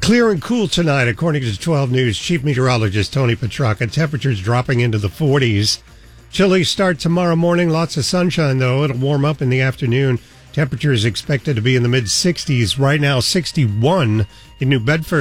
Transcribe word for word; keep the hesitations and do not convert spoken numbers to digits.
Clear and cool tonight, according to twelve News Chief Meteorologist Tony Petracca. Temperatures dropping into the forties. Chilly start tomorrow morning. Lots of sunshine, though. It'll warm up in the afternoon. Temperatures expected to be in the mid-sixties. Right now, sixty-one in New Bedford.